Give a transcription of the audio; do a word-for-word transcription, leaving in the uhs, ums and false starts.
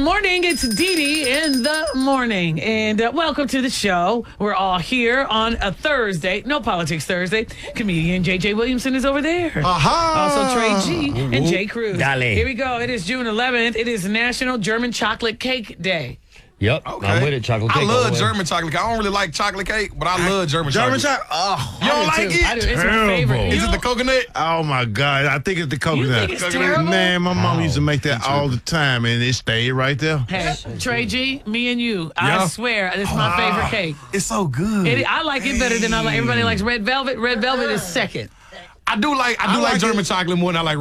morning. It's Dee Dee in the morning. And uh, welcome to the show. We're all here on a Thursday. No Politics Thursday. Comedian J J Williamson is over there. Aha! Also Trey G and Jay Cruz. Dale. Here we go. It is June eleventh. It is National German Chocolate Cake Day. Yep, Okay. I'm with it. Chocolate cake. I all the love way. German chocolate cake. I don't really like chocolate cake, but I love German, German chocolate. chocolate? Oh, You don't I do like too. it? I do. It's my Terrible. favorite. You Is it the don't- coconut? oh my God. I think it's the coconut. think it's Coconut. terrible? Man, my mom Wow. used to make that all the time, and it stayed right there. Hey, Trey G, me and you. I Yeah. swear, it's my favorite cake. It's so good. It, I like it better than I like. Everybody likes red velvet. Red velvet is second. I do like I do I like, like German it. chocolate more than I like